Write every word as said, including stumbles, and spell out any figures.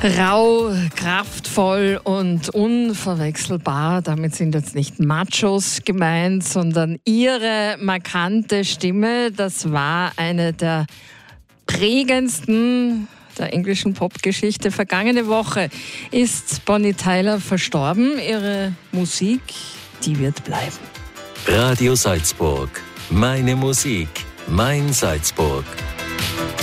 Rau, kraftvoll und unverwechselbar. Damit sind jetzt nicht Machos gemeint, sondern ihre markante Stimme. Das war eine der prägendsten der englischen Popgeschichte. Vergangene Woche ist Bonnie Tyler verstorben. Ihre Musik, die wird bleiben. Radio Salzburg. Meine Musik. Mein Salzburg.